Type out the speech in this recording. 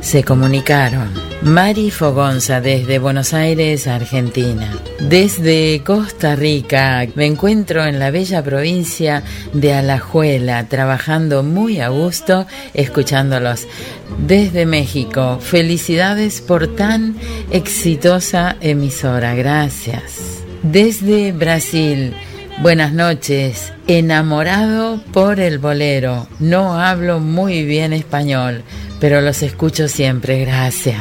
se comunicaron. Mari Fogonza desde Buenos Aires, Argentina. Desde Costa Rica me encuentro en la bella provincia de Alajuela, trabajando muy a gusto, escuchándolos. Desde México, felicidades por tan exitosa emisora, gracias. Desde Brasil, buenas noches, enamorado por el bolero. No hablo muy bien español, pero los escucho siempre, gracias.